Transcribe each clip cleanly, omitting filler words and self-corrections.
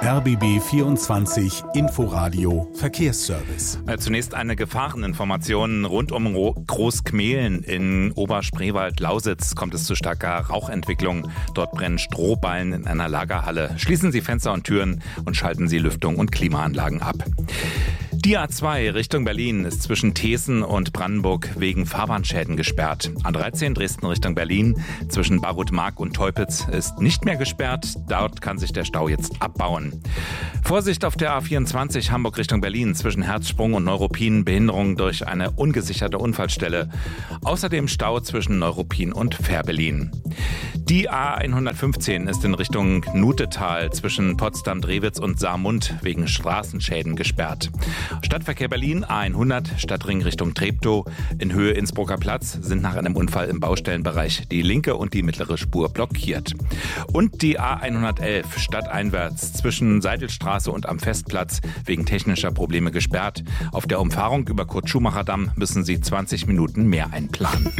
RBB 24 Inforadio Verkehrsservice. Zunächst eine Gefahreninformation. Rund um Großkmehlen in Oberspreewald-Lausitz kommt es zu starker Rauchentwicklung. Dort brennen Strohballen in einer Lagerhalle. Schließen Sie Fenster und Türen und schalten Sie Lüftung und Klimaanlagen ab. Die A2 Richtung Berlin ist zwischen Thesen und Brandenburg wegen Fahrbahnschäden gesperrt. A13 Dresden Richtung Berlin zwischen Barutmark und Teupitz ist nicht mehr gesperrt. Dort kann sich der Stau jetzt abbauen. Vorsicht auf der A24 Hamburg Richtung Berlin zwischen Herzsprung und Neuruppin, Behinderung durch eine ungesicherte Unfallstelle. Außerdem Stau zwischen Neuruppin und Fährberlin. Die A115 ist in Richtung Nutetal zwischen Potsdam-Drewitz und Saarmund wegen Straßenschäden gesperrt. Stadtverkehr Berlin A100 Stadtring Richtung Treptow in Höhe Innsbrucker Platz sind nach einem Unfall im Baustellenbereich die linke und die mittlere Spur blockiert. Und die A111 stadteinwärts zwischen Seidelstraße und am Festplatz wegen technischer Probleme gesperrt. Auf der Umfahrung über Kurt-Schumacher-Damm müssen Sie 20 Minuten mehr einplanen.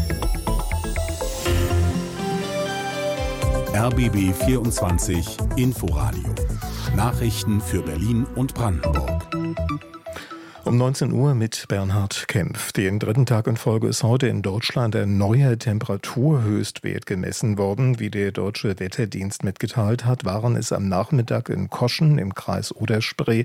RBB 24 Inforadio. Nachrichten für Berlin und Brandenburg. Um 19 Uhr mit Bernhard Kempf. Den dritten Tag in Folge ist heute in Deutschland ein neuer Temperaturhöchstwert gemessen worden. Wie der Deutsche Wetterdienst mitgeteilt hat, waren es am Nachmittag in Koschen im Kreis Oder-Spree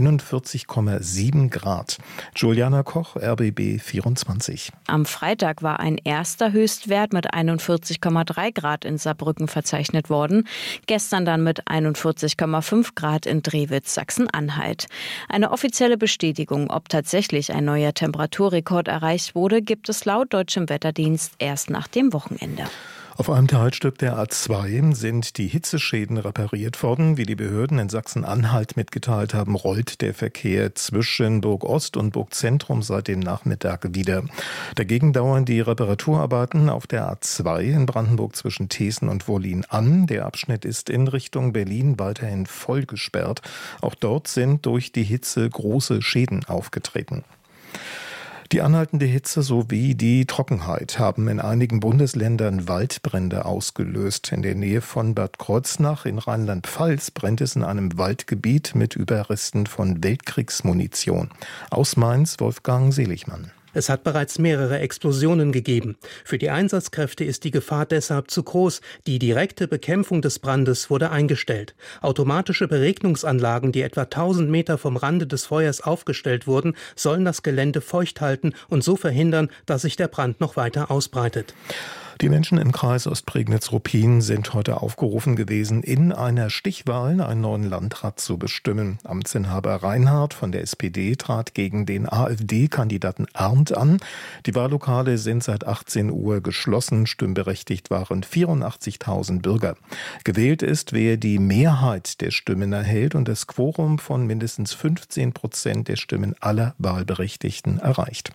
41,7 Grad. Juliana Koch, RBB 24. Am Freitag war ein erster Höchstwert mit 41,3 Grad in Saarbrücken verzeichnet worden. Gestern dann mit 41,5 Grad in Drewitz, Sachsen-Anhalt. Eine offizielle Bestätigung, ob tatsächlich ein neuer Temperaturrekord erreicht wurde, gibt es laut deutschem Wetterdienst erst nach dem Wochenende. Auf einem Teilstück der A2 sind die Hitzeschäden repariert worden. Wie die Behörden in Sachsen-Anhalt mitgeteilt haben, rollt der Verkehr zwischen Burg Ost und Burg Zentrum seit dem Nachmittag wieder. Dagegen dauern die Reparaturarbeiten auf der A2 in Brandenburg zwischen Thesen und Wollin an. Der Abschnitt ist in Richtung Berlin weiterhin voll gesperrt. Auch dort sind durch die Hitze große Schäden aufgetreten. Die anhaltende Hitze sowie die Trockenheit haben in einigen Bundesländern Waldbrände ausgelöst. In der Nähe von Bad Kreuznach in Rheinland-Pfalz brennt es in einem Waldgebiet mit Überresten von Weltkriegsmunition. Aus Mainz Wolfgang Seligmann. Es hat bereits mehrere Explosionen gegeben. Für die Einsatzkräfte ist die Gefahr deshalb zu groß. Die direkte Bekämpfung des Brandes wurde eingestellt. Automatische Beregnungsanlagen, die etwa 1000 Meter vom Rande des Feuers aufgestellt wurden, sollen das Gelände feucht halten und so verhindern, dass sich der Brand noch weiter ausbreitet. Die Menschen im Kreis Ostprignitz-Ruppin sind heute aufgerufen gewesen, in einer Stichwahl einen neuen Landrat zu bestimmen. Amtsinhaber Reinhardt von der SPD trat gegen den AfD-Kandidaten Arndt an. Die Wahllokale sind seit 18 Uhr geschlossen. Stimmberechtigt waren 84.000 Bürger. Gewählt ist, wer die Mehrheit der Stimmen erhält und das Quorum von mindestens 15% der Stimmen aller Wahlberechtigten erreicht.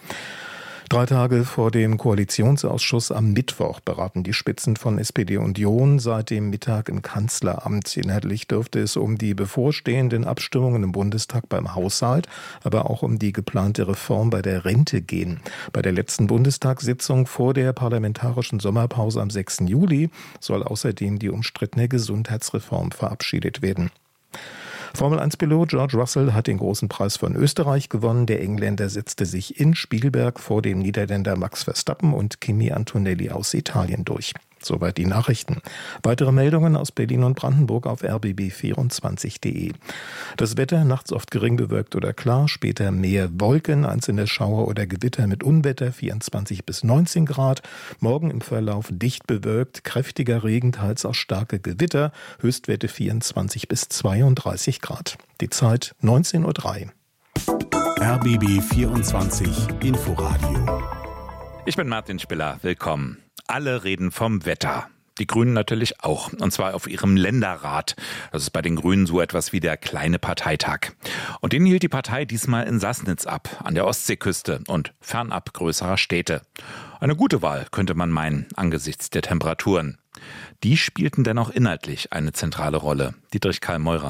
3 Tage vor dem Koalitionsausschuss am Mittwoch beraten die Spitzen von SPD und Union seit dem Mittag im Kanzleramt. Inhaltlich dürfte es um die bevorstehenden Abstimmungen im Bundestag beim Haushalt, aber auch um die geplante Reform bei der Rente gehen. Bei der letzten Bundestagssitzung vor der parlamentarischen Sommerpause am 6. Juli soll außerdem die umstrittene Gesundheitsreform verabschiedet werden. Formel-1-Pilot George Russell hat den großen Preis von Österreich gewonnen. Der Engländer setzte sich in Spielberg vor dem Niederländer Max Verstappen und Kimi Antonelli aus Italien durch. Soweit die Nachrichten. Weitere Meldungen aus Berlin und Brandenburg auf rbb24.de. Das Wetter nachts oft gering bewölkt oder klar, später mehr Wolken, einzelne Schauer oder Gewitter mit Unwetter 24 bis 19 Grad. Morgen im Verlauf dicht bewölkt, kräftiger Regen, teils auch starke Gewitter, Höchstwerte 24 bis 32 Grad. Die Zeit 19:03 Uhr. RBB 24 Inforadio. Ich bin Martin Spiller, willkommen. Alle reden vom Wetter. Die Grünen natürlich auch, und zwar auf ihrem Länderrat. Das ist bei den Grünen so etwas wie der kleine Parteitag. Und den hielt die Partei diesmal in Sassnitz ab, an der Ostseeküste und fernab größerer Städte. Eine gute Wahl, könnte man meinen, angesichts der Temperaturen. Die spielten dennoch inhaltlich eine zentrale Rolle. Dietrich Karl Meurer.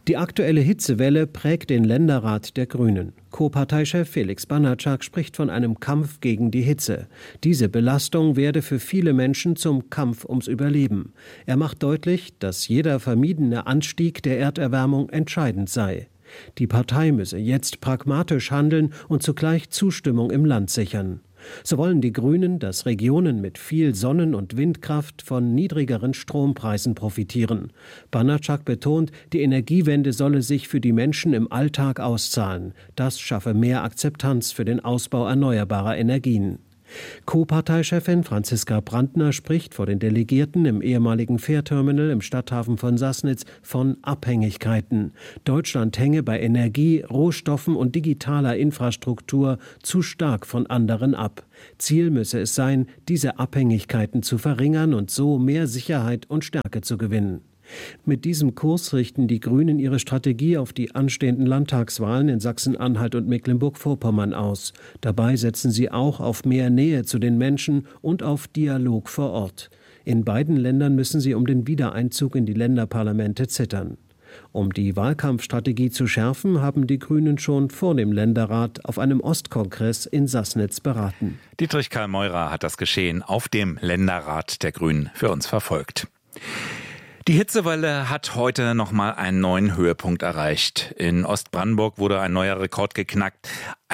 Die aktuelle Hitzewelle prägt den Länderrat der Grünen. Co-Parteichef Felix Banatschak spricht von einem Kampf gegen die Hitze. Diese Belastung werde für viele Menschen zum Kampf ums Überleben. Er macht deutlich, dass jeder vermiedene Anstieg der Erderwärmung entscheidend sei. Die Partei müsse jetzt pragmatisch handeln und zugleich Zustimmung im Land sichern. So wollen die Grünen, dass Regionen mit viel Sonnen- und Windkraft von niedrigeren Strompreisen profitieren. Banatschak betont, die Energiewende solle sich für die Menschen im Alltag auszahlen. Das schaffe mehr Akzeptanz für den Ausbau erneuerbarer Energien. Co-Parteichefin Franziska Brandner spricht vor den Delegierten im ehemaligen Fährterminal im Stadthafen von Sassnitz von Abhängigkeiten. Deutschland hänge bei Energie, Rohstoffen und digitaler Infrastruktur zu stark von anderen ab. Ziel müsse es sein, diese Abhängigkeiten zu verringern und so mehr Sicherheit und Stärke zu gewinnen. Mit diesem Kurs richten die Grünen ihre Strategie auf die anstehenden Landtagswahlen in Sachsen-Anhalt und Mecklenburg-Vorpommern aus. Dabei setzen sie auch auf mehr Nähe zu den Menschen und auf Dialog vor Ort. In beiden Ländern müssen sie um den Wiedereinzug in die Länderparlamente zittern. Um die Wahlkampfstrategie zu schärfen, haben die Grünen schon vor dem Länderrat auf einem Ostkongress in Sassnitz beraten. Dietrich Karl Meurer hat das Geschehen auf dem Länderrat der Grünen für uns verfolgt. Die Hitzewelle hat heute nochmal einen neuen Höhepunkt erreicht. In Ostbrandenburg wurde ein neuer Rekord geknackt.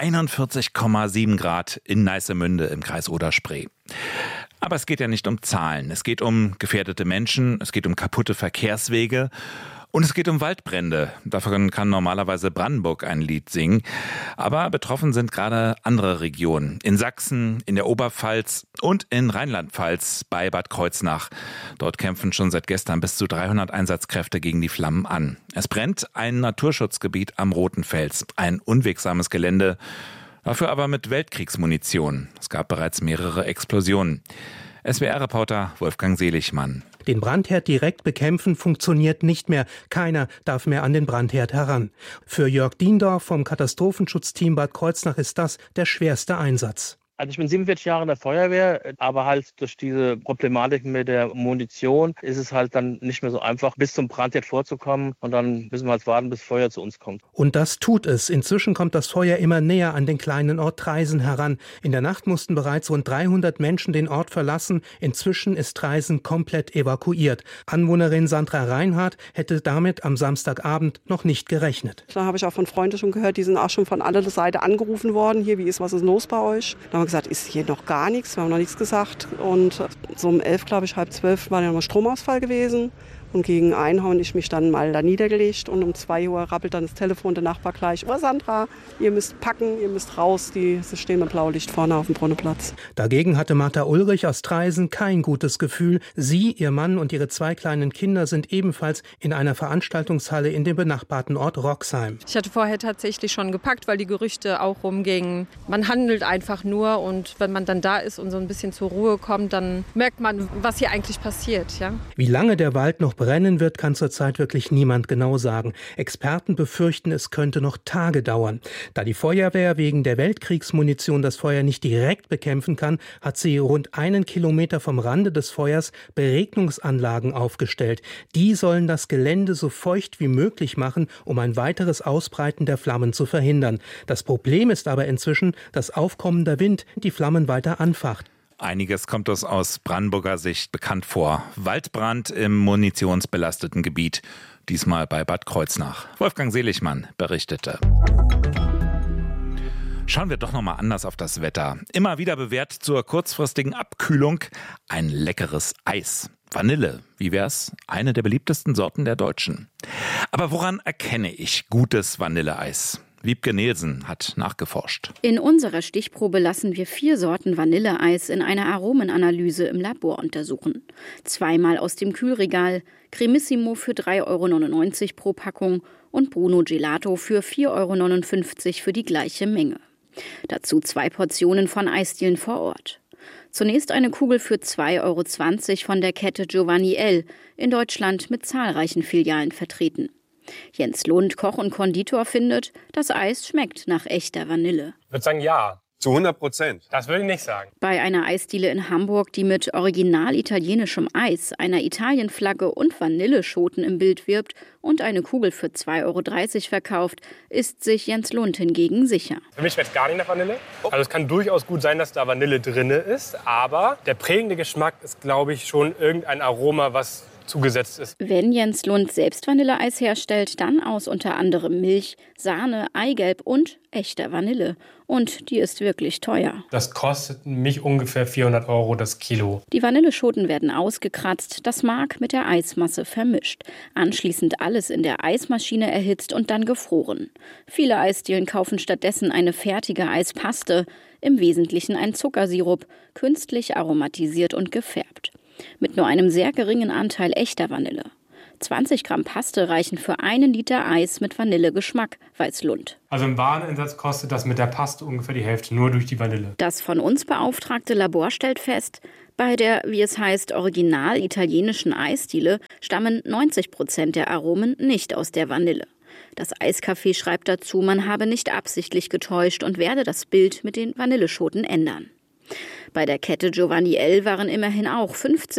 41,7 Grad in Neissemünde im Kreis Oder-Spree. Aber es geht ja nicht um Zahlen. Es geht um gefährdete Menschen, es geht um kaputte Verkehrswege. Und es geht um Waldbrände. Davon kann normalerweise Brandenburg ein Lied singen. Aber betroffen sind gerade andere Regionen. In Sachsen, in der Oberpfalz und in Rheinland-Pfalz bei Bad Kreuznach. Dort kämpfen schon seit gestern bis zu 300 Einsatzkräfte gegen die Flammen an. Es brennt ein Naturschutzgebiet am Roten Fels. Ein unwegsames Gelände. Dafür aber mit Weltkriegsmunition. Es gab bereits mehrere Explosionen. SWR-Reporter Wolfgang Seligmann. Den Brandherd direkt bekämpfen funktioniert nicht mehr. Keiner darf mehr an den Brandherd heran. Für Jörg Diendorf vom Katastrophenschutzteam Bad Kreuznach ist das der schwerste Einsatz. Also ich bin 47 Jahre in der Feuerwehr, aber halt durch diese Problematik mit der Munition ist es halt dann nicht mehr so einfach, bis zum Brandherd vorzukommen und dann müssen wir halt warten, bis Feuer zu uns kommt. Und das tut es. Inzwischen kommt das Feuer immer näher an den kleinen Ort Traisen heran. In der Nacht mussten bereits rund 300 Menschen den Ort verlassen. Inzwischen ist Traisen komplett evakuiert. Anwohnerin Sandra Reinhardt hätte damit am Samstagabend noch nicht gerechnet. Da habe ich auch von Freunden schon gehört, die sind auch schon von aller Seite angerufen worden. Hier, was ist los bei euch? Da haben wir gesagt, ist hier noch gar nichts, wir haben noch nichts gesagt. Und so um 11, glaube ich, halb 12 war dann noch Stromausfall gewesen. Und gegen 1 habe ich mich dann mal da niedergelegt und um 2 Uhr rappelt dann das Telefon der Nachbar gleich. Oh Sandra, ihr müsst packen, ihr müsst raus, sie stehen mit Blaulicht vorne auf dem Brunnenplatz. Dagegen hatte Martha Ulrich aus Traisen kein gutes Gefühl. Sie, ihr Mann und ihre 2 kleinen Kinder sind ebenfalls in einer Veranstaltungshalle in dem benachbarten Ort Roxheim. Ich hatte vorher tatsächlich schon gepackt, weil die Gerüchte auch rumgingen. Man handelt einfach nur und wenn man dann da ist und so ein bisschen zur Ruhe kommt, dann merkt man, was hier eigentlich passiert. Ja? Wie lange der Wald noch brennen wird, kann zurzeit wirklich niemand genau sagen. Experten befürchten, es könnte noch Tage dauern. Da die Feuerwehr wegen der Weltkriegsmunition das Feuer nicht direkt bekämpfen kann, hat sie rund 1 Kilometer vom Rande des Feuers Beregnungsanlagen aufgestellt. Die sollen das Gelände so feucht wie möglich machen, um ein weiteres Ausbreiten der Flammen zu verhindern. Das Problem ist aber inzwischen, dass aufkommender Wind die Flammen weiter anfacht. Einiges kommt uns aus Brandenburger Sicht bekannt vor. Waldbrand im munitionsbelasteten Gebiet, diesmal bei Bad Kreuznach. Wolfgang Seligmann berichtete. Schauen wir doch noch mal anders auf das Wetter. Immer wieder bewährt zur kurzfristigen Abkühlung ein leckeres Eis. Vanille, wie wär's? Eine der beliebtesten Sorten der Deutschen. Aber woran erkenne ich gutes Vanilleeis? Wiebke Nielsen hat nachgeforscht. In unserer Stichprobe lassen wir 4 Sorten Vanilleeis in einer Aromenanalyse im Labor untersuchen. 2-mal aus dem Kühlregal, Cremissimo für 3,99 € pro Packung und Bruno Gelato für 4,59 € für die gleiche Menge. Dazu 2 Portionen von Eisdielen vor Ort. Zunächst eine Kugel für 2,20 € von der Kette Giovanni L., in Deutschland mit zahlreichen Filialen vertreten. Jens Lund, Koch und Konditor, findet, das Eis schmeckt nach echter Vanille. Ich würde sagen, ja. Zu 100%. Das würde ich nicht sagen. Bei einer Eisdiele in Hamburg, die mit original italienischem Eis, einer Italienflagge und Vanilleschoten im Bild wirbt und eine Kugel für 2,30 € verkauft, ist sich Jens Lund hingegen sicher. Für mich schmeckt es gar nicht nach Vanille. Also es kann durchaus gut sein, dass da Vanille drin ist, aber der prägende Geschmack ist, glaube ich, schon irgendein Aroma, was zugesetzt ist. Wenn Jens Lund selbst Vanilleeis herstellt, dann aus unter anderem Milch, Sahne, Eigelb und echter Vanille. Und die ist wirklich teuer. Das kostet mich ungefähr 400 € das Kilo. Die Vanilleschoten werden ausgekratzt, das Mark mit der Eismasse vermischt. Anschließend alles in der Eismaschine erhitzt und dann gefroren. Viele Eisdielen kaufen stattdessen eine fertige Eispaste, im Wesentlichen ein Zuckersirup, künstlich aromatisiert und gefärbt. Mit nur einem sehr geringen Anteil echter Vanille. 20 Gramm Paste reichen für 1 Liter Eis mit Vanillegeschmack, weiß Lund. Also im Wareneinsatz kostet das mit der Paste ungefähr die Hälfte, nur durch die Vanille. Das von uns beauftragte Labor stellt fest, bei der, wie es heißt, original italienischen Eisdiele stammen 90% der Aromen nicht aus der Vanille. Das Eiscafé schreibt dazu, man habe nicht absichtlich getäuscht und werde das Bild mit den Vanilleschoten ändern. Bei der Kette Giovanni L. waren immerhin auch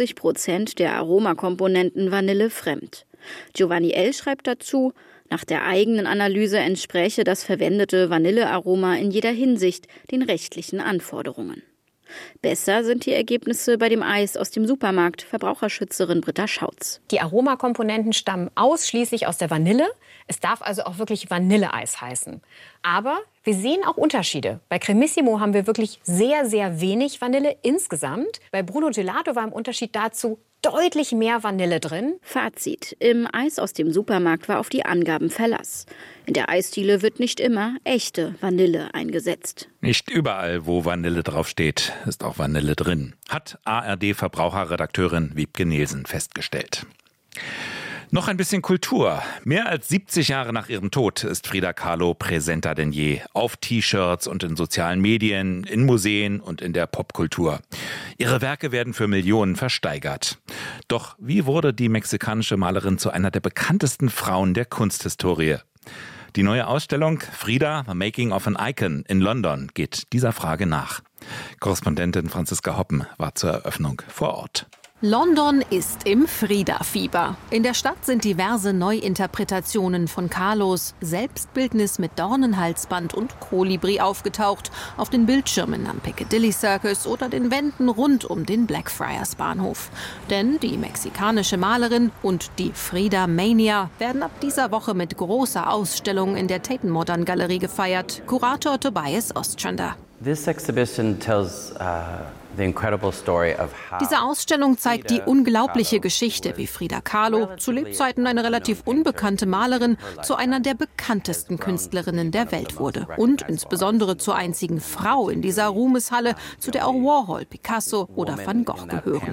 50% der Aromakomponenten vanillefremd. Giovanni L. schreibt dazu, nach der eigenen Analyse entspräche das verwendete Vanillearoma in jeder Hinsicht den rechtlichen Anforderungen. Besser sind die Ergebnisse bei dem Eis aus dem Supermarkt, Verbraucherschützerin Britta Schautz. Die Aromakomponenten stammen ausschließlich aus der Vanille. Es darf also auch wirklich Vanilleeis heißen. Aber wir sehen auch Unterschiede. Bei Cremissimo haben wir wirklich sehr, sehr wenig Vanille insgesamt. Bei Bruno Gelato war im Unterschied dazu deutlich mehr Vanille drin. Fazit: Im Eis aus dem Supermarkt war auf die Angaben Verlass. In der Eisdiele wird nicht immer echte Vanille eingesetzt. Nicht überall, wo Vanille draufsteht, ist auch Vanille drin, hat ARD-Verbraucherredakteurin Wiebke Nielsen festgestellt. Noch ein bisschen Kultur. Mehr als 70 Jahre nach ihrem Tod ist Frida Kahlo präsenter denn je. Auf T-Shirts und in sozialen Medien, in Museen und in der Popkultur. Ihre Werke werden für Millionen versteigert. Doch wie wurde die mexikanische Malerin zu einer der bekanntesten Frauen der Kunsthistorie? Die neue Ausstellung Frida, Making of an Icon in London geht dieser Frage nach. Korrespondentin Franziska Hoppen war zur Eröffnung vor Ort. London ist im Frida-Fieber. In der Stadt sind diverse Neuinterpretationen von Kahlos Selbstbildnis mit Dornenhalsband und Kolibri aufgetaucht, auf den Bildschirmen am Piccadilly Circus oder den Wänden rund um den Blackfriars Bahnhof. Denn die mexikanische Malerin und die Frida Mania werden ab dieser Woche mit großer Ausstellung in der Tate Modern Galerie gefeiert. Kurator Tobias Ostrander. This exhibition tells Diese Ausstellung zeigt die unglaubliche Geschichte, wie Frida Kahlo, zu Lebzeiten eine relativ unbekannte Malerin, zu einer der bekanntesten Künstlerinnen der Welt wurde. Und insbesondere zur einzigen Frau in dieser Ruhmeshalle, zu der auch Warhol, Picasso oder Van Gogh gehören.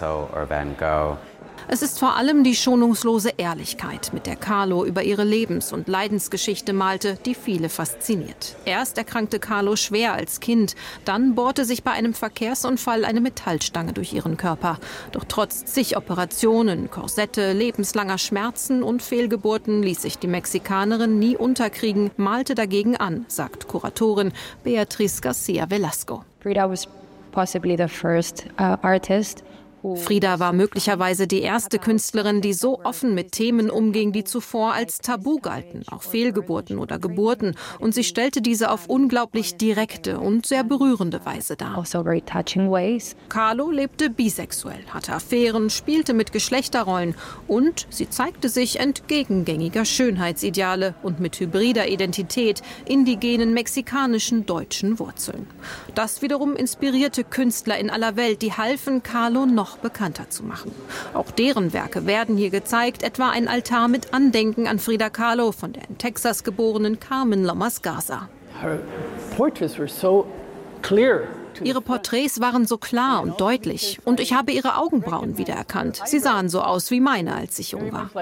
Es ist vor allem die schonungslose Ehrlichkeit, mit der Kahlo über ihre Lebens- und Leidensgeschichte malte, die viele fasziniert. Erst erkrankte Kahlo schwer als Kind, dann bohrte sich bei einem Verkehrsunfall eine Metallstange durch ihren Körper. Doch trotz zig Operationen, Korsette, lebenslanger Schmerzen und Fehlgeburten ließ sich die Mexikanerin nie unterkriegen, malte dagegen an, sagt Kuratorin Beatriz García Velasco. Frida was possibly the first artist. Frida war möglicherweise die erste Künstlerin, die so offen mit Themen umging, die zuvor als Tabu galten, auch Fehlgeburten oder Geburten. Und sie stellte diese auf unglaublich direkte und sehr berührende Weise dar. Kahlo lebte bisexuell, hatte Affären, spielte mit Geschlechterrollen und sie zeigte sich entgegen gängiger Schönheitsideale und mit hybrider Identität, indigenen mexikanischen deutschen Wurzeln. Das wiederum inspirierte Künstler in aller Welt, die halfen, Kahlo noch bekannter zu machen. Auch deren Werke werden hier gezeigt, etwa ein Altar mit Andenken an Frida Kahlo von der in Texas geborenen Carmen Lomas Garza. Ihre Porträts waren so klar und deutlich und ich habe ihre Augenbrauen wiedererkannt. Sie sahen so aus wie meine, als ich jung war.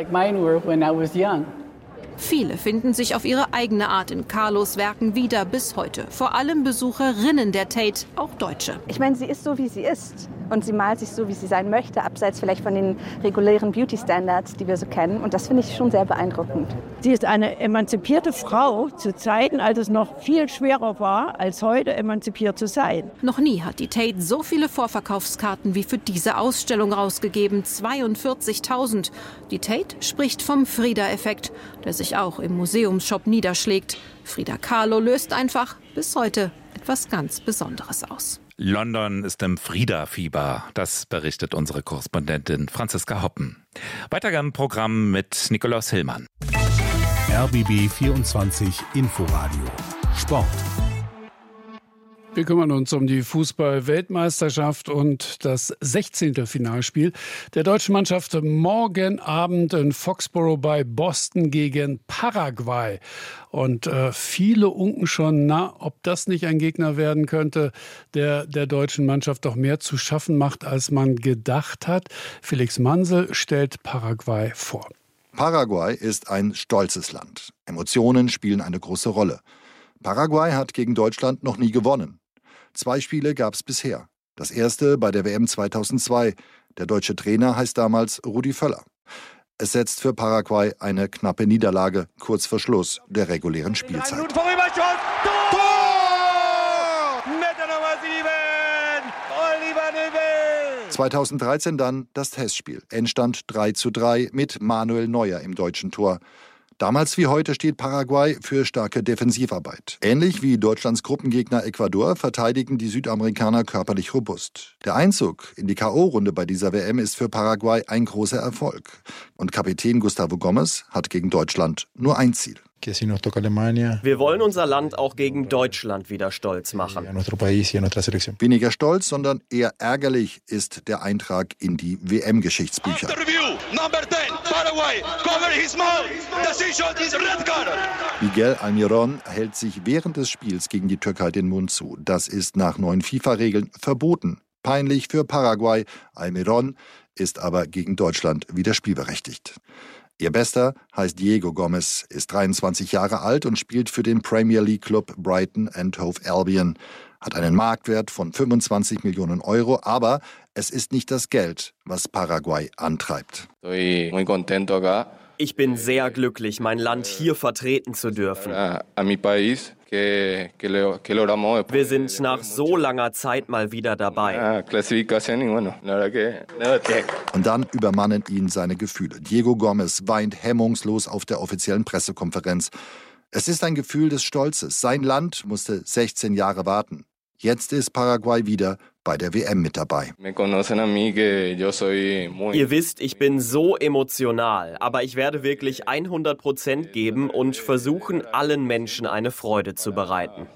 Viele finden sich auf ihre eigene Art in Kahlos Werken wieder bis heute. Vor allem Besucherinnen der Tate, auch Deutsche. Ich meine, sie ist so, wie sie ist. und sie malt sich so, wie sie sein möchte, abseits vielleicht von den regulären Beauty-Standards, die wir so kennen. Und das finde ich schon sehr beeindruckend. Sie ist eine emanzipierte Frau zu Zeiten, als es noch viel schwerer war, als heute emanzipiert zu sein. Noch nie hat die Tate so viele Vorverkaufskarten wie für diese Ausstellung rausgegeben. 42.000. Die Tate spricht vom Frida-Effekt, der sich auch im Museumsshop niederschlägt. Frida Kahlo löst einfach bis heute etwas ganz Besonderes aus. London ist im Frida-Fieber. Das berichtet unsere Korrespondentin Franziska Hoppen. Weiter im Programm mit Nikolaus Hillmann. RBB 24 Inforadio Sport. Wir kümmern uns um die Fußball-Weltmeisterschaft und das 16. Finalspiel der deutschen Mannschaft morgen Abend in Foxborough bei Boston gegen Paraguay. Und viele unken schon, ob das nicht ein Gegner werden könnte, der deutschen Mannschaft doch mehr zu schaffen macht, als man gedacht hat. Felix Mansel stellt Paraguay vor. Paraguay ist ein stolzes Land. Emotionen spielen eine große Rolle. Paraguay hat gegen Deutschland noch nie gewonnen. 2 Spiele gab es bisher. Das erste bei der WM 2002. Der deutsche Trainer heißt damals Rudi Völler. Es setzt für Paraguay eine knappe Niederlage kurz vor Schluss der regulären Spielzeit. 2013 dann das Testspiel. Endstand 3:3 mit Manuel Neuer im deutschen Tor. Damals wie heute steht Paraguay für starke Defensivarbeit. Ähnlich wie Deutschlands Gruppengegner Ecuador verteidigen die Südamerikaner körperlich robust. Der Einzug in die K.O.-Runde bei dieser WM ist für Paraguay ein großer Erfolg. Und Kapitän Gustavo Gomes hat gegen Deutschland nur ein Ziel. Wir wollen unser Land auch gegen Deutschland wieder stolz machen. Weniger stolz, sondern eher ärgerlich ist der Eintrag in die WM-Geschichtsbücher. Miguel Almirón hält sich während des Spiels gegen die Türkei den Mund zu. Das ist nach neuen FIFA-Regeln verboten. Peinlich für Paraguay. Almirón ist aber gegen Deutschland wieder spielberechtigt. Ihr Bester heißt Diego Gomes, ist 23 Jahre alt und spielt für den Premier League Club Brighton and Hove Albion. Hat einen Marktwert von 25 Millionen Euro, aber es ist nicht das Geld, was Paraguay antreibt. Ich bin sehr glücklich, mein Land hier vertreten zu dürfen. Wir sind nach so langer Zeit mal wieder dabei. Und dann übermannen ihn seine Gefühle. Diego Gomes weint hemmungslos auf der offiziellen Pressekonferenz. Es ist ein Gefühl des Stolzes. Sein Land musste 16 Jahre warten. Jetzt ist Paraguay wieder bei der WM mit dabei. Ihr wisst, ich bin so emotional, aber ich werde wirklich 100% geben und versuchen, allen Menschen eine Freude zu bereiten.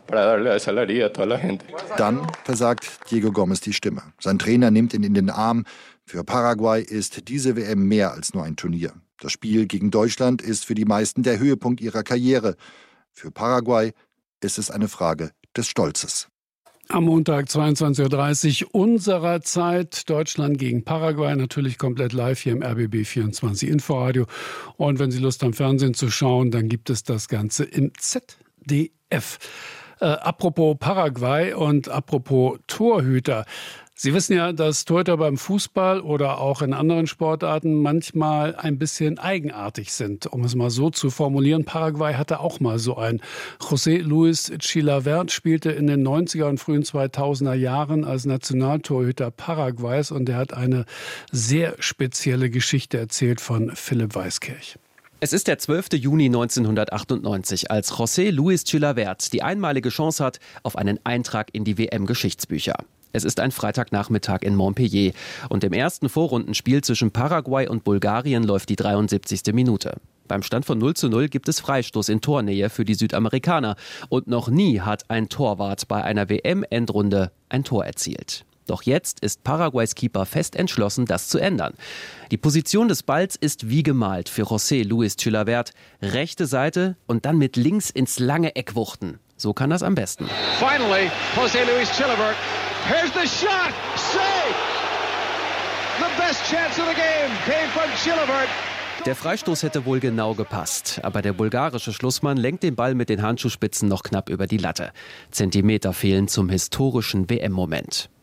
Dann versagt Diego Gomes die Stimme. Sein Trainer nimmt ihn in den Arm. Für Paraguay ist diese WM mehr als nur ein Turnier. Das Spiel gegen Deutschland ist für die meisten der Höhepunkt ihrer Karriere. Für Paraguay ist es eine Frage des Stolzes. Am Montag 22:30 Uhr unserer Zeit, Deutschland gegen Paraguay, natürlich komplett live hier im RBB 24 Inforadio. Und wenn Sie Lust haben, Fernsehen zu schauen, dann gibt es das Ganze im ZDF. Apropos Paraguay und apropos Torhüter. Sie wissen ja, dass Torhüter beim Fußball oder auch in anderen Sportarten manchmal ein bisschen eigenartig sind, um es mal so zu formulieren. Paraguay hatte auch mal so einen. José Luis Chilavert spielte in den 90er und frühen 2000er Jahren als Nationaltorhüter Paraguays und er hat eine sehr spezielle Geschichte erzählt von Philipp Weiskirch. Es ist der 12. Juni 1998, als José Luis Chilavert die einmalige Chance hat auf einen Eintrag in die WM-Geschichtsbücher. Es ist ein Freitagnachmittag in Montpellier und im ersten Vorrundenspiel zwischen Paraguay und Bulgarien läuft die 73. Minute. Beim Stand von 0:0 gibt es Freistoß in Tornähe für die Südamerikaner und noch nie hat ein Torwart bei einer WM-Endrunde ein Tor erzielt. Doch jetzt ist Paraguays Keeper fest entschlossen, das zu ändern. Die Position des Balls ist wie gemalt für José Luis Chilavert. Rechte Seite und dann mit links ins lange Eck wuchten. So kann das am besten. Finally, José Luis Chilavert. Here's the shot. Save! The best chance of the game came from Chilavert. Der Freistoß hätte wohl genau gepasst, aber der bulgarische Schlussmann lenkt den Ball mit den Handschuhspitzen noch knapp über die Latte. Zentimeter fehlen zum historischen WM-Moment.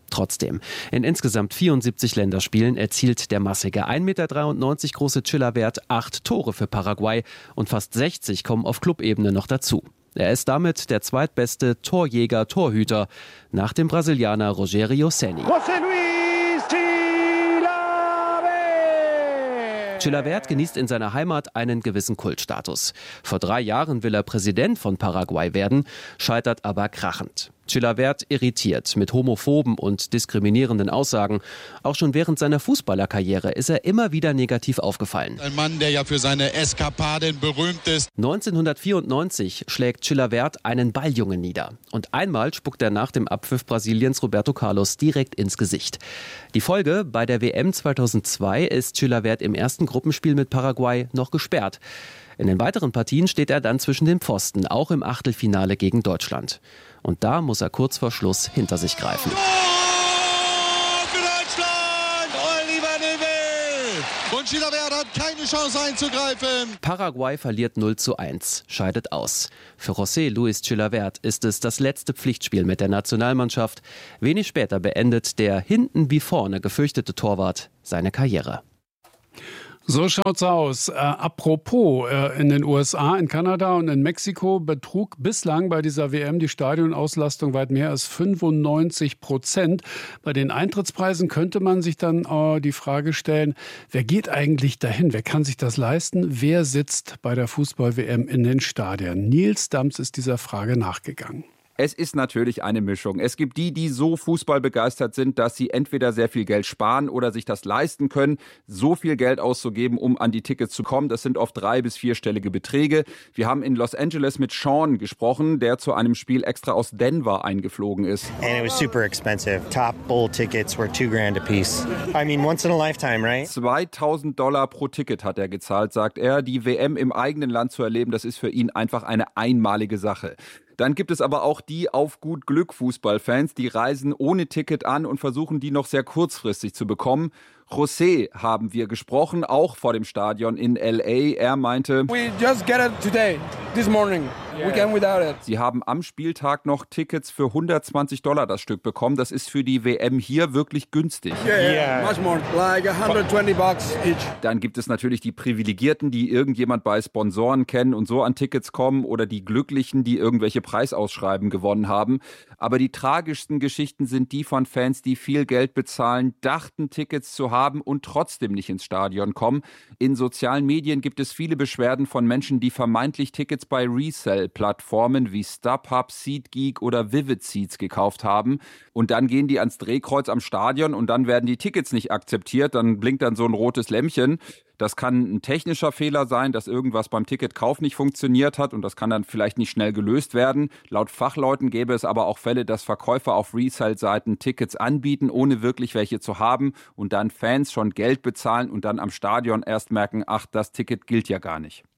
Trotzdem, in insgesamt 74 Länderspielen erzielt der massige 1,93 Meter große Chilavert 8 Tore für Paraguay und fast 60 kommen auf Clubebene noch dazu. Er ist damit der zweitbeste Torjäger-Torhüter nach dem Brasilianer Rogério Ceni. Chilavert genießt in seiner Heimat einen gewissen Kultstatus. Vor 3 Jahren will er Präsident von Paraguay werden, scheitert aber krachend. Chilavert irritiert mit homophoben und diskriminierenden Aussagen. Auch schon während seiner Fußballerkarriere ist er immer wieder negativ aufgefallen. Ein Mann, der ja für seine Eskapaden berühmt ist. 1994 schlägt Chilavert einen Balljungen nieder. Und einmal spuckt er nach dem Abpfiff Brasiliens Roberto Carlos direkt ins Gesicht. Die Folge: bei der WM 2002 ist Chilavert im ersten Gruppenspiel mit Paraguay noch gesperrt. In den weiteren Partien steht er dann zwischen den Pfosten, auch im Achtelfinale gegen Deutschland. Und da muss er kurz vor Schluss hinter sich greifen. Für Deutschland! Oliver Neuville! Und Chilavert hat keine Chance einzugreifen. Paraguay verliert 0:1, scheidet aus. Für José Luis Chilavert ist es das letzte Pflichtspiel mit der Nationalmannschaft. Wenig später beendet der hinten wie vorne gefürchtete Torwart seine Karriere. So schaut's aus. Apropos, in den USA, in Kanada und in Mexiko betrug bislang bei dieser WM die Stadionauslastung weit mehr als 95%. Bei den Eintrittspreisen könnte man sich dann die Frage stellen, wer geht eigentlich dahin? Wer kann sich das leisten? Wer sitzt bei der Fußball-WM in den Stadien? Nils Dams ist dieser Frage nachgegangen. Es ist natürlich eine Mischung. Es gibt die so fußballbegeistert sind, dass sie entweder sehr viel Geld sparen oder sich das leisten können, so viel Geld auszugeben, um an die Tickets zu kommen. Das sind oft 3- bis 4-stellige Beträge. Wir haben in Los Angeles mit Sean gesprochen, der zu einem Spiel extra aus Denver eingeflogen ist. And it was super expensive. Top bowl tickets were $2,000 a piece. I mean, once in a lifetime, right? $2.000 pro Ticket hat er gezahlt, sagt er. Die WM im eigenen Land zu erleben, das ist für ihn einfach eine einmalige Sache. Dann gibt es aber auch die auf gut Glück Fußballfans, die reisen ohne Ticket an und versuchen, die noch sehr kurzfristig zu bekommen. José haben wir gesprochen, auch vor dem Stadion in L.A. Er meinte, We just get it today, this morning. We came without it. Sie haben am Spieltag noch Tickets für $120 das Stück bekommen. Das ist für die WM hier wirklich günstig. Yeah, much more, like $120 each. Dann gibt es natürlich die Privilegierten, die irgendjemand bei Sponsoren kennen und so an Tickets kommen, oder die Glücklichen, die irgendwelche Preisausschreiben gewonnen haben. Aber die tragischsten Geschichten sind die von Fans, die viel Geld bezahlen, dachten Tickets zu haben und trotzdem nicht ins Stadion kommen. In sozialen Medien gibt es viele Beschwerden von Menschen, die vermeintlich Tickets bei Resell-Plattformen wie StubHub, SeatGeek oder Vivid Seats gekauft haben. Und dann gehen die ans Drehkreuz am Stadion und dann werden die Tickets nicht akzeptiert. Dann blinkt dann so ein rotes Lämpchen. Das kann ein technischer Fehler sein, dass irgendwas beim Ticketkauf nicht funktioniert hat und das kann dann vielleicht nicht schnell gelöst werden. Laut Fachleuten gäbe es aber auch Fälle, dass Verkäufer auf Resale-Seiten Tickets anbieten, ohne wirklich welche zu haben und dann Fans schon Geld bezahlen und dann am Stadion erst merken, ach, das Ticket gilt ja gar nicht.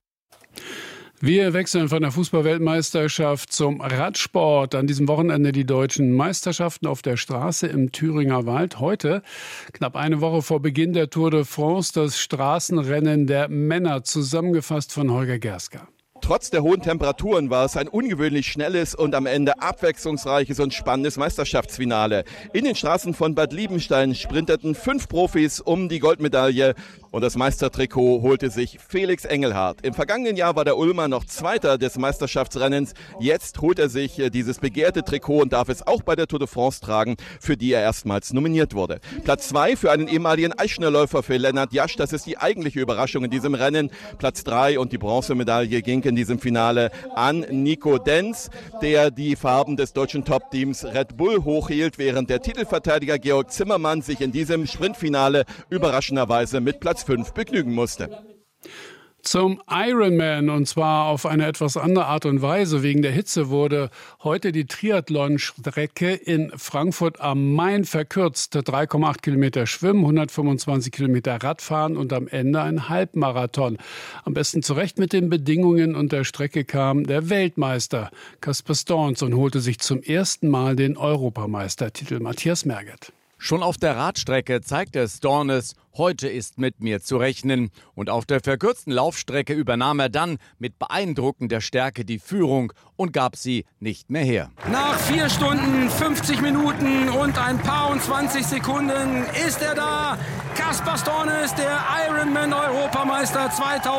Wir wechseln von der Fußball-Weltmeisterschaft zum Radsport. An diesem Wochenende die deutschen Meisterschaften auf der Straße im Thüringer Wald. Heute, knapp eine Woche vor Beginn der Tour de France, das Straßenrennen der Männer, zusammengefasst von Holger Gerska. Trotz der hohen Temperaturen war es ein ungewöhnlich schnelles und am Ende abwechslungsreiches und spannendes Meisterschaftsfinale. In den Straßen von Bad Liebenstein sprinteten 5 Profis um die Goldmedaille und das Meistertrikot holte sich Felix Engelhardt. Im vergangenen Jahr war der Ulmer noch Zweiter des Meisterschaftsrennens. Jetzt holt er sich dieses begehrte Trikot und darf es auch bei der Tour de France tragen, für die er erstmals nominiert wurde. Platz 2 für einen ehemaligen Eichnerläufer für Lennart Jasch. Das ist die eigentliche Überraschung in diesem Rennen. Platz 3 und die Bronzemedaille ging in diesem Finale an Nico Denz, der die Farben des deutschen Top-Teams Red Bull hochhielt, während der Titelverteidiger Georg Zimmermann sich in diesem Sprintfinale überraschenderweise mit Platz 5 begnügen musste. Zum Ironman, und zwar auf eine etwas andere Art und Weise. Wegen der Hitze wurde heute die Triathlon-Strecke in Frankfurt am Main verkürzt. 3,8 Kilometer Schwimmen, 125 Kilometer Radfahren und am Ende ein Halbmarathon. Am besten zurecht mit den Bedingungen und der Strecke kam der Weltmeister Kasper Storns und holte sich zum ersten Mal den Europameistertitel. Matthias Merget. Schon auf der Radstrecke zeigte Stornes heute ist mit mir zu rechnen. Und auf der verkürzten Laufstrecke übernahm er dann mit beeindruckender Stärke die Führung und gab sie nicht mehr her. Nach 4 Stunden, 50 Minuten und ein paar und 20 Sekunden ist er da. Kaspar Stornes, der Ironman-Europameister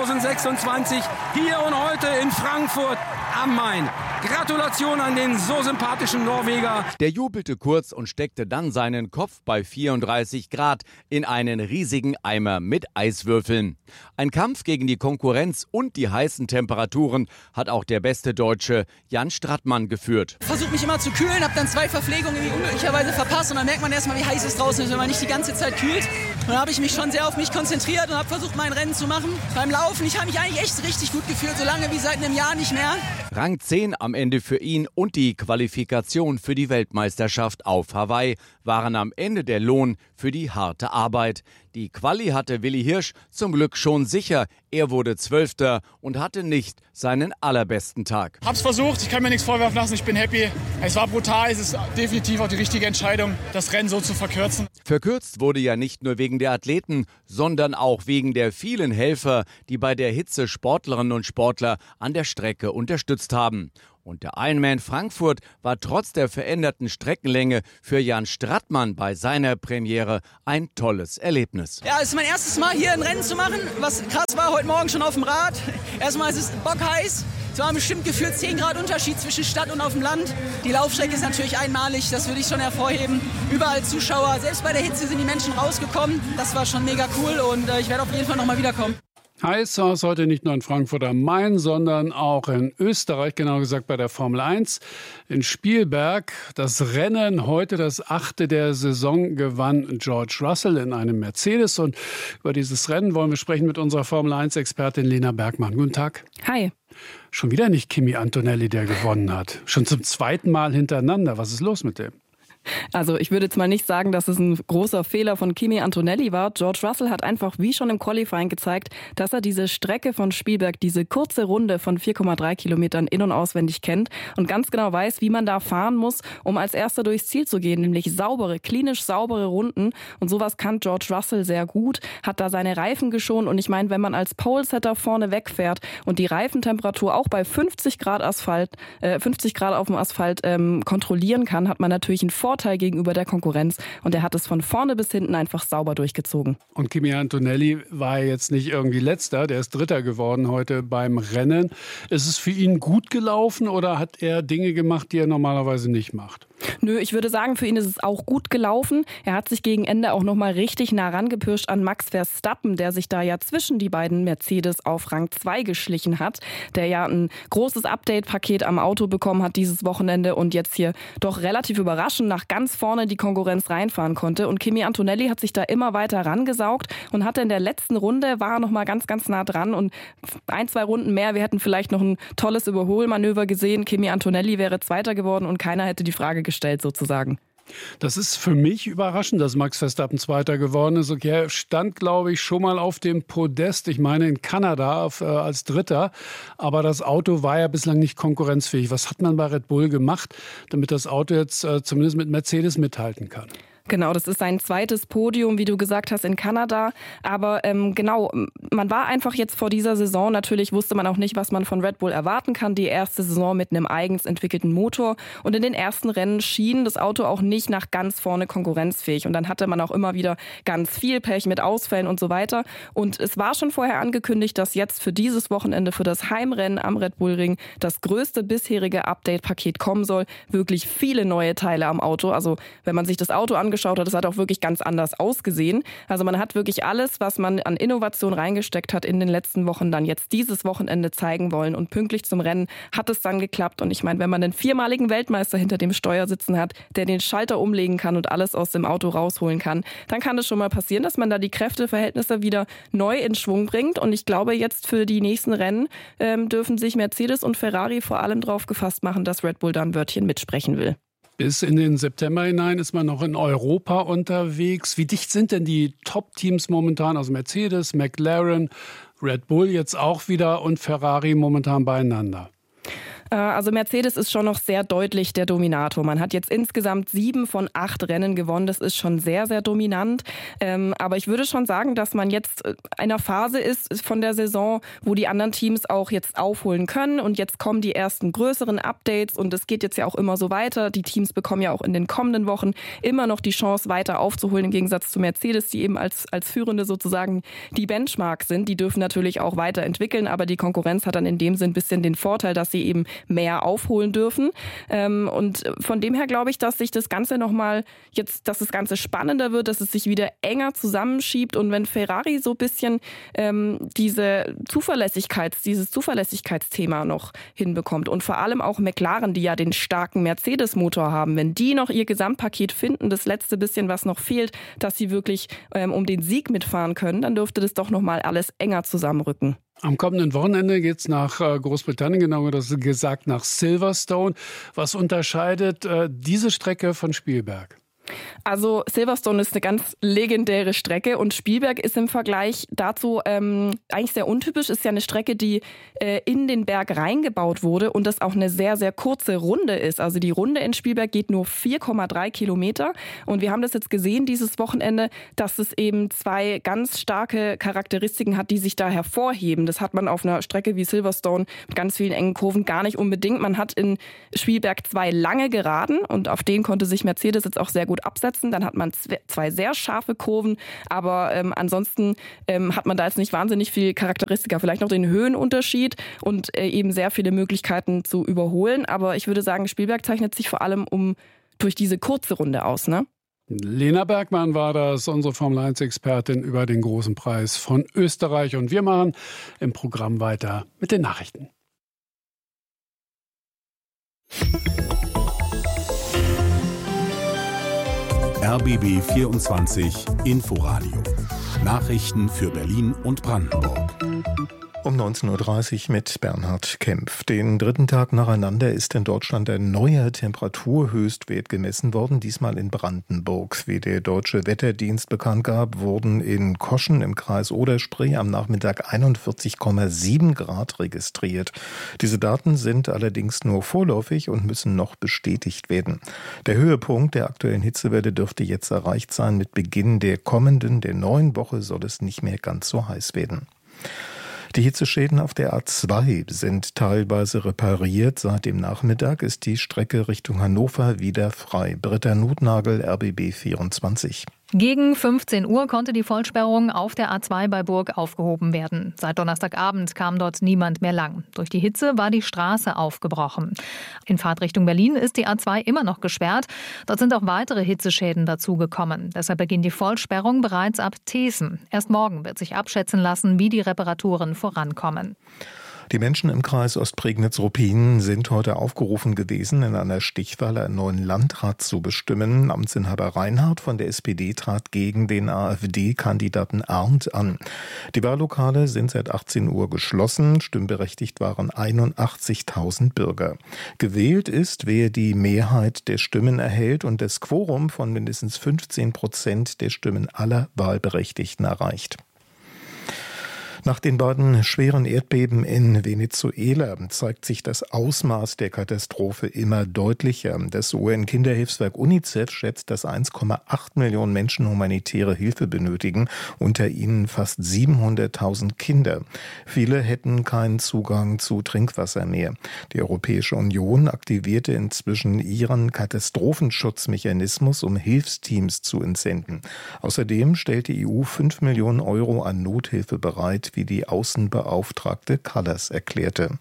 2026, hier und heute in Frankfurt am Main. Gratulation an den so sympathischen Norweger. Der jubelte kurz und steckte dann seinen Kopf bei 34 Grad in einen riesigen Eimer mit Eiswürfeln. Ein Kampf gegen die Konkurrenz und die heißen Temperaturen hat auch der beste Deutsche Jan Strattmann geführt. Ich versuche mich immer zu kühlen, habe dann 2 Verpflegungen irgendwie unglücklicherweise verpasst und dann merkt man erstmal, wie heiß es draußen ist, wenn man nicht die ganze Zeit kühlt. Und dann habe ich mich schon sehr auf mich konzentriert und habe versucht, mein Rennen zu machen. Beim Laufen, ich habe mich eigentlich echt richtig gut gefühlt, so lange wie seit einem Jahr nicht mehr. Rang 10 am Ende für ihn und die Qualifikation für die Weltmeisterschaft auf Hawaii waren am Ende der Lohn für die harte Arbeit. Die Quali hatte Willi Hirsch zum Glück schon sicher. Er wurde 12. und hatte nicht seinen allerbesten Tag. Hab's versucht, ich kann mir nichts vorwerfen lassen, ich bin happy. Es war brutal, es ist definitiv auch die richtige Entscheidung, das Rennen so zu verkürzen. Verkürzt wurde ja nicht nur wegen der Athleten, sondern auch wegen der vielen Helfer, die bei der Hitze Sportlerinnen und Sportler an der Strecke unterstützt haben. Und der Ironman Frankfurt war trotz der veränderten Streckenlänge für Jan Strattmann bei seiner Premiere ein tolles Erlebnis. Ja, es ist mein erstes Mal hier ein Rennen zu machen. Was krass war, heute Morgen schon auf dem Rad. Erstmal ist es bockheiß. Es war bestimmt gefühlt 10 Grad Unterschied zwischen Stadt und auf dem Land. Die Laufstrecke ist natürlich einmalig, das würde ich schon hervorheben. Überall Zuschauer, selbst bei der Hitze sind die Menschen rausgekommen. Das war schon mega cool und ich werde auf jeden Fall nochmal wiederkommen. Heiß war es heute nicht nur in Frankfurt am Main, sondern auch in Österreich, genau gesagt bei der Formel 1 in Spielberg. Das Rennen heute, das 8. der Saison, gewann George Russell in einem Mercedes. Und über dieses Rennen wollen wir sprechen mit unserer Formel 1-Expertin Lena Bergmann. Guten Tag. Hi. Schon wieder nicht Kimi Antonelli, der gewonnen hat. Schon zum 2. Mal hintereinander. Was ist los mit dem? Also ich würde jetzt mal nicht sagen, dass es ein großer Fehler von Kimi Antonelli war. George Russell hat einfach wie schon im Qualifying gezeigt, dass er diese Strecke von Spielberg, diese kurze Runde von 4,3 Kilometern in- und auswendig kennt und ganz genau weiß, wie man da fahren muss, um als Erster durchs Ziel zu gehen, nämlich saubere, klinisch saubere Runden. Und sowas kann George Russell sehr gut, hat da seine Reifen geschont. Und ich meine, wenn man als Polesetter vorne wegfährt und die Reifentemperatur auch bei 50 Grad auf dem Asphalt kontrollieren kann, hat man natürlich einen Vorteil gegenüber der Konkurrenz und er hat es von vorne bis hinten einfach sauber durchgezogen. Und Kimi Antonelli war jetzt nicht irgendwie Letzter, der ist Dritter geworden heute beim Rennen. Ist es für ihn gut gelaufen oder hat er Dinge gemacht, die er normalerweise nicht macht? Nö, ich würde sagen, für ihn ist es auch gut gelaufen. Er hat sich gegen Ende auch nochmal richtig nah rangepirscht an Max Verstappen, der sich da ja zwischen die beiden Mercedes auf Rang 2 geschlichen hat, der ja ein großes Update-Paket am Auto bekommen hat dieses Wochenende und jetzt hier doch relativ überraschend nach ganz vorne die Konkurrenz reinfahren konnte. Und Kimi Antonelli hat sich da immer weiter rangesaugt und hatte in der letzten Runde, war noch mal ganz, ganz nah dran und 1, 2 Runden mehr. Wir hätten vielleicht noch ein tolles Überholmanöver gesehen. Kimi Antonelli wäre Zweiter geworden und keiner hätte die Frage gestellt sozusagen. Das ist für mich überraschend, dass Max Verstappen Zweiter geworden ist. Okay, er stand, glaube ich, schon mal auf dem Podest, ich meine in Kanada als Dritter. Aber das Auto war ja bislang nicht konkurrenzfähig. Was hat man bei Red Bull gemacht, damit das Auto jetzt zumindest mit Mercedes mithalten kann? Genau, das ist sein zweites Podium, wie du gesagt hast, in Kanada. Aber genau, man war einfach jetzt vor dieser Saison, natürlich wusste man auch nicht, was man von Red Bull erwarten kann. Die erste Saison mit einem eigens entwickelten Motor. Und in den ersten Rennen schien das Auto auch nicht nach ganz vorne konkurrenzfähig. Und dann hatte man auch immer wieder ganz viel Pech mit Ausfällen und so weiter. Und es war schon vorher angekündigt, dass jetzt für dieses Wochenende, für das Heimrennen am Red Bull Ring, das größte bisherige Update-Paket kommen soll. Wirklich viele neue Teile am Auto. Also wenn man sich das Auto angeschaut hat, das hat auch wirklich ganz anders ausgesehen. Also man hat wirklich alles, was man an Innovation reingesteckt hat in den letzten Wochen, dann jetzt dieses Wochenende zeigen wollen. Und pünktlich zum Rennen hat es dann geklappt. Und ich meine, wenn man einen 4-maligen Weltmeister hinter dem Steuer sitzen hat, der den Schalter umlegen kann und alles aus dem Auto rausholen kann, dann kann es schon mal passieren, dass man da die Kräfteverhältnisse wieder neu in Schwung bringt. Und ich glaube, jetzt für die nächsten Rennen dürfen sich Mercedes und Ferrari vor allem drauf gefasst machen, dass Red Bull da ein Wörtchen mitsprechen will. Bis in den September hinein ist man noch in Europa unterwegs. Wie dicht sind denn die Top-Teams momentan? Also Mercedes, McLaren, Red Bull jetzt auch wieder und Ferrari momentan beieinander. Also Mercedes ist schon noch sehr deutlich der Dominator. Man hat jetzt insgesamt 7 von 8 Rennen gewonnen. Das ist schon sehr, sehr dominant. Aber ich würde schon sagen, dass man jetzt in einer Phase ist von der Saison, wo die anderen Teams auch jetzt aufholen können. Und jetzt kommen die ersten größeren Updates. Und es geht jetzt ja auch immer so weiter. Die Teams bekommen ja auch in den kommenden Wochen immer noch die Chance, weiter aufzuholen. Im Gegensatz zu Mercedes, die eben als Führende sozusagen die Benchmark sind. Die dürfen natürlich auch weiterentwickeln. Aber die Konkurrenz hat dann in dem Sinn ein bisschen den Vorteil, dass sie eben mehr aufholen dürfen. Und von dem her glaube ich, dass sich das Ganze nochmal jetzt, dass das Ganze spannender wird, dass es sich wieder enger zusammenschiebt. Und wenn Ferrari so ein bisschen dieses Zuverlässigkeitsthema noch hinbekommt und vor allem auch McLaren, die ja den starken Mercedes-Motor haben, wenn die noch ihr Gesamtpaket finden, das letzte bisschen, was noch fehlt, dass sie wirklich um den Sieg mitfahren können, dann dürfte das doch nochmal alles enger zusammenrücken. Am kommenden Wochenende geht es nach Großbritannien, genauer gesagt nach Silverstone. Was unterscheidet diese Strecke von Spielberg? Also Silverstone ist eine ganz legendäre Strecke und Spielberg ist im Vergleich dazu eigentlich sehr untypisch. Ist ja eine Strecke, die in den Berg reingebaut wurde und das auch eine sehr, sehr kurze Runde ist. Also die Runde in Spielberg geht nur 4,3 Kilometer und wir haben das jetzt gesehen dieses Wochenende, dass es eben 2 ganz starke Charakteristiken hat, die sich da hervorheben. Das hat man auf einer Strecke wie Silverstone mit ganz vielen engen Kurven gar nicht unbedingt. Man hat in Spielberg 2 lange Geraden und auf denen konnte sich Mercedes jetzt auch sehr gut absetzen. Dann hat man 2 sehr scharfe Kurven, aber ansonsten hat man da jetzt nicht wahnsinnig viel Charakteristika. Vielleicht noch den Höhenunterschied und eben sehr viele Möglichkeiten zu überholen. Aber ich würde sagen, Spielberg zeichnet sich vor allem durch diese kurze Runde aus, ne? Lena Bergmann war das, unsere Formel-1-Expertin über den großen Preis von Österreich. Und wir machen im Programm weiter mit den Nachrichten. RBB 24 Inforadio. Nachrichten für Berlin und Brandenburg. Um 19.30 Uhr mit Bernhard Kempf. Den 3. Tag nacheinander ist in Deutschland ein neuer Temperaturhöchstwert gemessen worden, diesmal in Brandenburg. Wie der Deutsche Wetterdienst bekannt gab, wurden in Koschen im Kreis Oder-Spree am Nachmittag 41,7 Grad registriert. Diese Daten sind allerdings nur vorläufig und müssen noch bestätigt werden. Der Höhepunkt der aktuellen Hitzewelle dürfte jetzt erreicht sein. Mit Beginn der neuen Woche soll es nicht mehr ganz so heiß werden. Die Hitzeschäden auf der A2 sind teilweise repariert. Seit dem Nachmittag ist die Strecke Richtung Hannover wieder frei. Britta Notnagel, RBB 24. Gegen 15 Uhr konnte die Vollsperrung auf der A2 bei Burg aufgehoben werden. Seit Donnerstagabend kam dort niemand mehr lang. Durch die Hitze war die Straße aufgebrochen. In Fahrtrichtung Berlin ist die A2 immer noch gesperrt. Dort sind auch weitere Hitzeschäden dazugekommen. Deshalb beginnt die Vollsperrung bereits ab Teeßen. Erst morgen wird sich abschätzen lassen, wie die Reparaturen vorankommen. Die Menschen im Kreis Ostprignitz-Ruppin sind heute aufgerufen gewesen, in einer Stichwahl einen neuen Landrat zu bestimmen. Amtsinhaber Reinhardt von der SPD trat gegen den AfD-Kandidaten Arndt an. Die Wahllokale sind seit 18 Uhr geschlossen. Stimmberechtigt waren 81.000 Bürger. Gewählt ist, wer die Mehrheit der Stimmen erhält und das Quorum von mindestens 15% der Stimmen aller Wahlberechtigten erreicht. Nach den beiden schweren Erdbeben in Venezuela zeigt sich das Ausmaß der Katastrophe immer deutlicher. Das UN-Kinderhilfswerk UNICEF schätzt, dass 1,8 Millionen Menschen humanitäre Hilfe benötigen, unter ihnen fast 700.000 Kinder. Viele hätten keinen Zugang zu Trinkwasser mehr. Die Europäische Union aktivierte inzwischen ihren Katastrophenschutzmechanismus, um Hilfsteams zu entsenden. Außerdem stellt die EU 5 Millionen Euro an Nothilfe bereit, wie die Außenbeauftragte Kallas erklärte.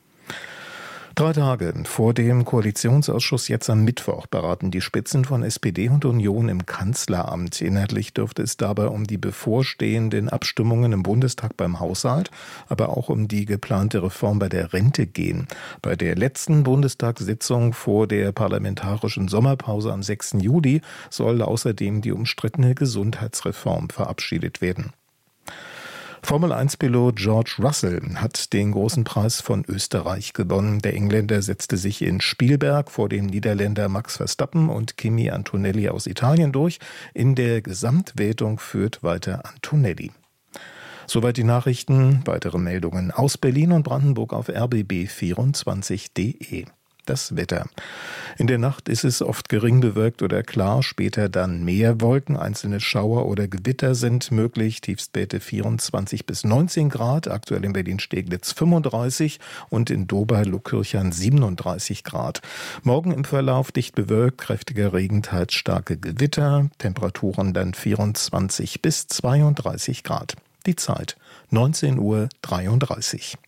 3 Tage vor dem Koalitionsausschuss jetzt am Mittwoch beraten die Spitzen von SPD und Union im Kanzleramt. Inhaltlich dürfte es dabei um die bevorstehenden Abstimmungen im Bundestag beim Haushalt, aber auch um die geplante Reform bei der Rente gehen. Bei der letzten Bundestagssitzung vor der parlamentarischen Sommerpause am 6. Juli soll außerdem die umstrittene Gesundheitsreform verabschiedet werden. Formel-1-Pilot George Russell hat den großen Preis von Österreich gewonnen. Der Engländer setzte sich in Spielberg vor dem Niederländer Max Verstappen und Kimi Antonelli aus Italien durch. In der Gesamtwertung führt weiter Antonelli. Soweit die Nachrichten. Weitere Meldungen aus Berlin und Brandenburg auf rbb24.de. Das Wetter. In der Nacht ist es oft gering bewölkt oder klar, später dann mehr Wolken. Einzelne Schauer oder Gewitter sind möglich. Tiefstwerte 24 bis 19 Grad, aktuell in Berlin-Steglitz 35 und in Dober-Lukirchern 37 Grad. Morgen im Verlauf dicht bewölkt, kräftiger Regen, teils starke Gewitter, Temperaturen dann 24 bis 32 Grad. Die Zeit 19:33 Uhr.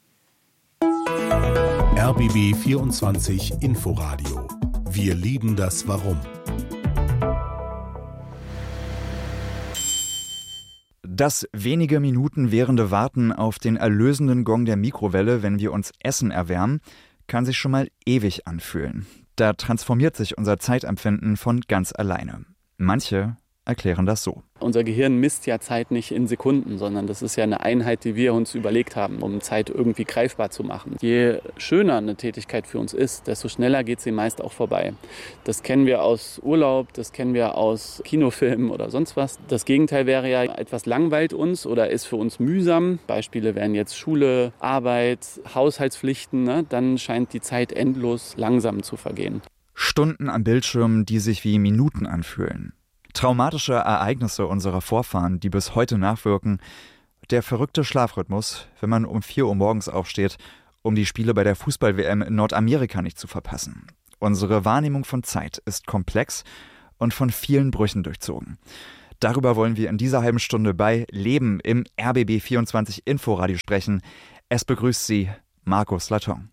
RBB 24 Inforadio. Wir lieben das Warum. Das wenige Minuten währende Warten auf den erlösenden Gong der Mikrowelle, wenn wir uns Essen erwärmen, kann sich schon mal ewig anfühlen. Da transformiert sich unser Zeitempfinden von ganz alleine. Manche erklären das so. Unser Gehirn misst ja Zeit nicht in Sekunden, sondern das ist ja eine Einheit, die wir uns überlegt haben, um Zeit irgendwie greifbar zu machen. Je schöner eine Tätigkeit für uns ist, desto schneller geht sie meist auch vorbei. Das kennen wir aus Urlaub, das kennen wir aus Kinofilmen oder sonst was. Das Gegenteil wäre ja, etwas langweilt uns oder ist für uns mühsam. Beispiele wären jetzt Schule, Arbeit, Haushaltspflichten, ne? Dann scheint die Zeit endlos langsam zu vergehen. Stunden am Bildschirm, die sich wie Minuten anfühlen. Traumatische Ereignisse unserer Vorfahren, die bis heute nachwirken. Der verrückte Schlafrhythmus, wenn man um 4 Uhr morgens aufsteht, um die Spiele bei der Fußball-WM in Nordamerika nicht zu verpassen. Unsere Wahrnehmung von Zeit ist komplex und von vielen Brüchen durchzogen. Darüber wollen wir in dieser halben Stunde bei Leben im RBB 24 Inforadio sprechen. Es begrüßt Sie Markus Laton.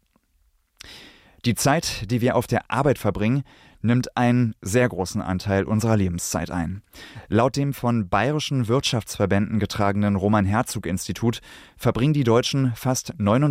Die Zeit, die wir auf der Arbeit verbringen, nimmt einen sehr großen Anteil unserer Lebenszeit ein. Laut dem von bayerischen Wirtschaftsverbänden getragenen Roman-Herzog-Institut verbringen die Deutschen fast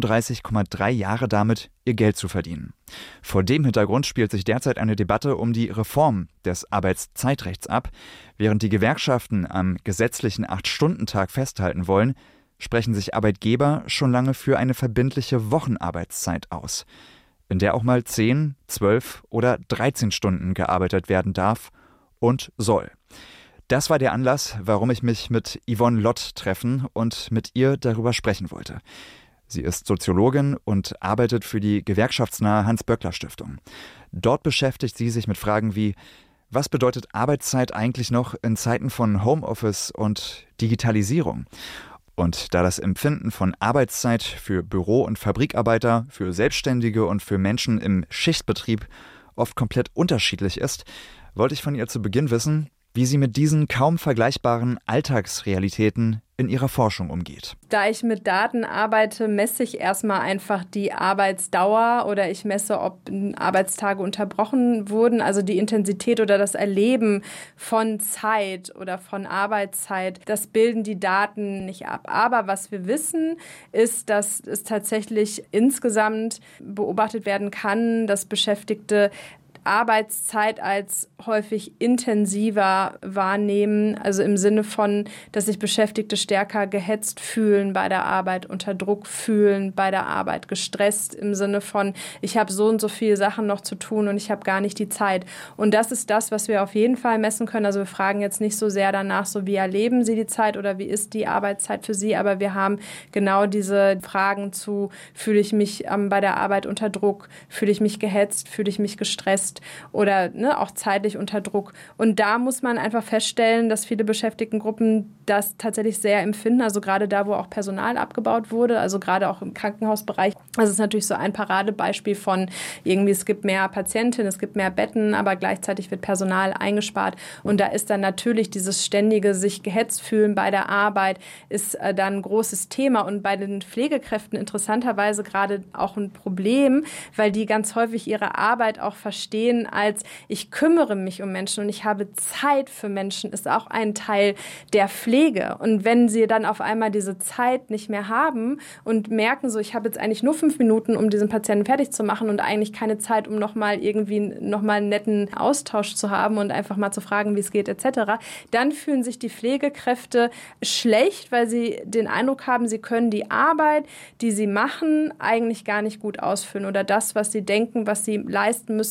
39,3 Jahre damit, ihr Geld zu verdienen. Vor dem Hintergrund spielt sich derzeit eine Debatte um die Reform des Arbeitszeitrechts ab. Während die Gewerkschaften am gesetzlichen 8-Stunden-Tag festhalten wollen, sprechen sich Arbeitgeber schon lange für eine verbindliche Wochenarbeitszeit aus, in der auch mal 10, 12 oder 13 Stunden gearbeitet werden darf und soll. Das war der Anlass, warum ich mich mit Yvonne Lott treffen und mit ihr darüber sprechen wollte. Sie ist Soziologin und arbeitet für die gewerkschaftsnahe Hans-Böckler-Stiftung. Dort beschäftigt sie sich mit Fragen wie: Was bedeutet Arbeitszeit eigentlich noch in Zeiten von Homeoffice und Digitalisierung? Und da das Empfinden von Arbeitszeit für Büro- und Fabrikarbeiter, für Selbstständige und für Menschen im Schichtbetrieb oft komplett unterschiedlich ist, wollte ich von ihr zu Beginn wissen, wie sie mit diesen kaum vergleichbaren Alltagsrealitäten in ihrer Forschung umgeht. Da ich mit Daten arbeite, messe ich erstmal einfach die Arbeitsdauer oder ich messe, ob Arbeitstage unterbrochen wurden, also die Intensität oder das Erleben von Zeit oder von Arbeitszeit. Das bilden die Daten nicht ab. Aber was wir wissen, ist, dass es tatsächlich insgesamt beobachtet werden kann, dass Beschäftigte Arbeitszeit als häufig intensiver wahrnehmen, also im Sinne von, dass sich Beschäftigte stärker gehetzt fühlen bei der Arbeit, unter Druck fühlen bei der Arbeit, gestresst im Sinne von, ich habe so und so viele Sachen noch zu tun und ich habe gar nicht die Zeit. Und das ist das, was wir auf jeden Fall messen können. Also wir fragen jetzt nicht so sehr danach, so wie erleben Sie die Zeit oder wie ist die Arbeitszeit für Sie, aber wir haben genau diese Fragen zu, fühle ich mich bei der Arbeit unter Druck, fühle ich mich gehetzt, fühle ich mich gestresst oder auch zeitlich unter Druck. Und da muss man einfach feststellen, dass viele Beschäftigtengruppen das tatsächlich sehr empfinden, also gerade da, wo auch Personal abgebaut wurde, also gerade auch im Krankenhausbereich. Das ist natürlich so ein Paradebeispiel von irgendwie, es gibt mehr Patientinnen, es gibt mehr Betten, aber gleichzeitig wird Personal eingespart. Und da ist dann natürlich dieses ständige sich gehetzt fühlen bei der Arbeit, ist dann ein großes Thema. Und bei den Pflegekräften interessanterweise gerade auch ein Problem, weil die ganz häufig ihre Arbeit auch verstehen als ich kümmere mich um Menschen und ich habe Zeit für Menschen, ist auch ein Teil der Pflege. Und wenn sie dann auf einmal diese Zeit nicht mehr haben und merken so, ich habe jetzt eigentlich nur 5 Minuten, um diesen Patienten fertig zu machen und eigentlich keine Zeit, um nochmal einen netten Austausch zu haben und einfach mal zu fragen, wie es geht etc., dann fühlen sich die Pflegekräfte schlecht, weil sie den Eindruck haben, sie können die Arbeit, die sie machen, eigentlich gar nicht gut ausführen oder das, was sie denken, was sie leisten müssen,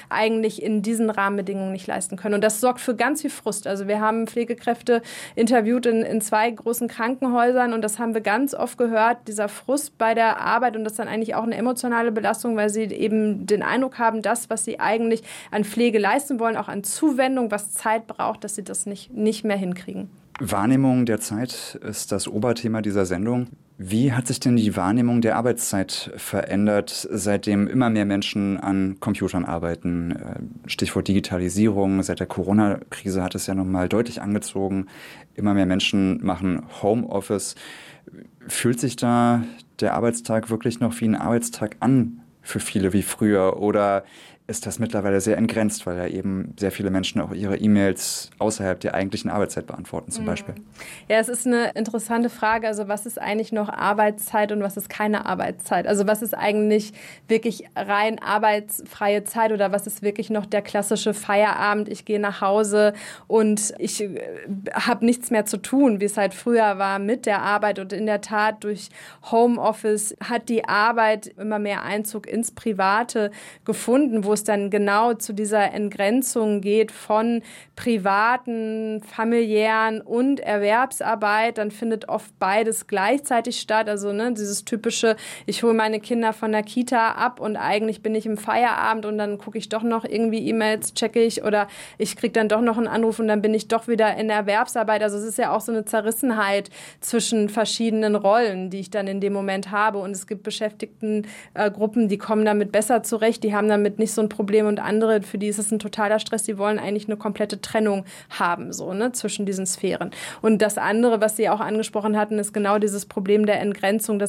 eigentlich in diesen Rahmenbedingungen nicht leisten können. Und das sorgt für ganz viel Frust. Also wir haben Pflegekräfte interviewt in 2 großen Krankenhäusern und das haben wir ganz oft gehört, dieser Frust bei der Arbeit und das ist dann eigentlich auch eine emotionale Belastung, weil sie eben den Eindruck haben, das, was sie eigentlich an Pflege leisten wollen, auch an Zuwendung, was Zeit braucht, dass sie das nicht mehr hinkriegen. Wahrnehmung der Zeit ist das Oberthema dieser Sendung. Wie hat sich denn die Wahrnehmung der Arbeitszeit verändert, seitdem immer mehr Menschen an Computern arbeiten? Stichwort Digitalisierung. Seit der Corona-Krise hat es ja nochmal deutlich angezogen. Immer mehr Menschen machen Homeoffice. Fühlt sich da der Arbeitstag wirklich noch wie ein Arbeitstag an für viele wie früher? Oder ist das mittlerweile sehr entgrenzt, weil ja eben sehr viele Menschen auch ihre E-Mails außerhalb der eigentlichen Arbeitszeit beantworten zum Beispiel? Ja, es ist eine interessante Frage. Also was ist eigentlich noch Arbeitszeit und was ist keine Arbeitszeit? Also was ist eigentlich wirklich rein arbeitsfreie Zeit oder was ist wirklich noch der klassische Feierabend? Ich gehe nach Hause und ich habe nichts mehr zu tun, wie es halt früher war mit der Arbeit. Und in der Tat durch Homeoffice hat die Arbeit immer mehr Einzug ins Private gefunden, wo es dann genau zu dieser Entgrenzung geht von privaten, familiären und Erwerbsarbeit. Dann findet oft beides gleichzeitig statt. Also dieses typische, ich hole meine Kinder von der Kita ab und eigentlich bin ich im Feierabend und dann gucke ich doch noch irgendwie E-Mails, checke ich oder ich kriege dann doch noch einen Anruf und dann bin ich doch wieder in der Erwerbsarbeit. Also es ist ja auch so eine Zerrissenheit zwischen verschiedenen Rollen, die ich dann in dem Moment habe. Und es gibt Beschäftigtengruppen, die kommen damit besser zurecht, die haben damit nicht so ein Problem und andere, für die ist es ein totaler Stress, die wollen eigentlich eine komplette Trennung haben, zwischen diesen Sphären. Und das andere, was Sie auch angesprochen hatten, ist genau dieses Problem der Entgrenzung, dass